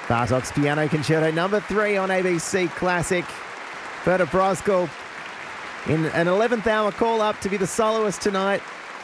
Bartok's Piano Concerto number 3 on ABC Classic. Berta Brosgol in an 11th hour call-up to be the soloist tonight.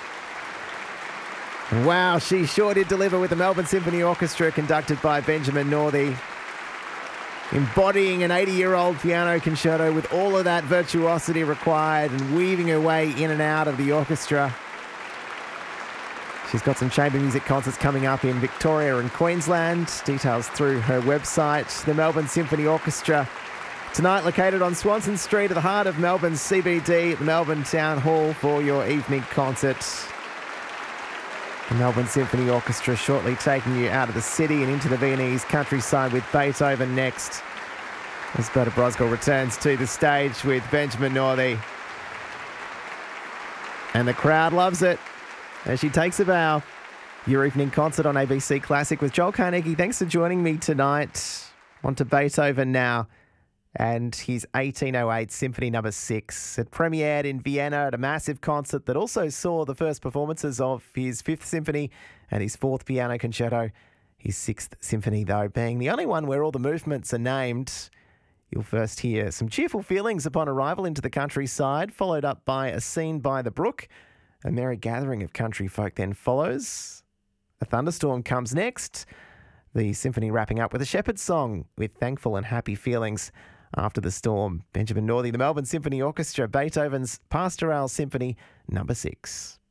Wow, she sure did deliver with the Melbourne Symphony Orchestra conducted by Benjamin Northey. Embodying an 80-year-old piano concerto with all of that virtuosity required and weaving her way in and out of the orchestra. She's got some chamber music concerts coming up in Victoria and Queensland. Details through her website. The Melbourne Symphony Orchestra tonight located on Swanston Street at the heart of Melbourne's CBD at the Melbourne Town Hall for your evening concert. The Melbourne Symphony Orchestra shortly taking you out of the city and into the Viennese countryside with Beethoven next. As Berta Brosgol returns to the stage with Benjamin Northey. And the crowd loves it as she takes a bow. Your evening concert on ABC Classic with Joel Carnegie. Thanks for joining me tonight. On to Beethoven now and his 1808 Symphony No. 6. It premiered in Vienna at a massive concert that also saw the first performances of his 5th Symphony and his 4th Piano Concerto. His 6th Symphony, though, being the only one where all the movements are named. You'll first hear some cheerful feelings upon arrival into the countryside, followed up by a scene by the brook. A merry gathering of country folk then follows. A thunderstorm comes next. The symphony wrapping up with a shepherd's song with thankful and happy feelings after the storm. Benjamin Northey, the Melbourne Symphony Orchestra, Beethoven's Pastoral Symphony No. 6.